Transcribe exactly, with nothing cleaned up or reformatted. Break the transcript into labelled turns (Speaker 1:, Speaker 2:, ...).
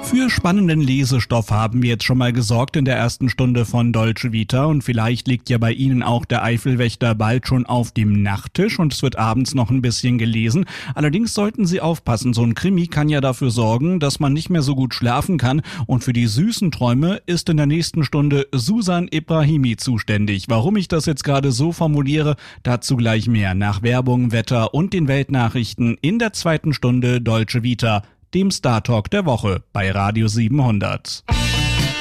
Speaker 1: Für spannenden Lesestoff haben wir jetzt schon mal gesorgt in der ersten Stunde von Dolce Vita und vielleicht liegt ja bei Ihnen auch der Eifelwächter bald schon auf dem Nachttisch und es wird abends noch ein bisschen gelesen. Allerdings sollten Sie aufpassen, so ein Krimi kann ja dafür sorgen, dass man nicht mehr so gut schlafen kann und für die süßen Träume ist in der nächsten Stunde Susan Ibrahimi zuständig. Warum ich das jetzt gerade so formuliere, dazu gleich mehr nach Werbung, Wetter und den Weltnachrichten in der zweiten Stunde Dolce Vita, dem Star Talk der Woche bei Radio siebenhundert.